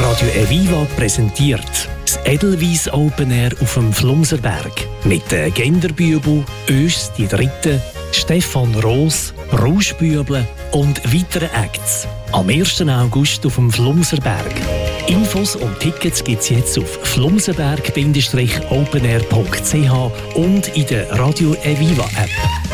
Radio Eviva präsentiert das Edelweiss Open Air auf dem Flumserberg mit den Genderbübel, Ös die Dritte, Stefan Roos, Rauschbüble und weiteren Acts. Am 1. August auf dem Flumserberg. Infos und Tickets gibt es jetzt auf flumserberg-openair.ch und in der Radio Eviva App.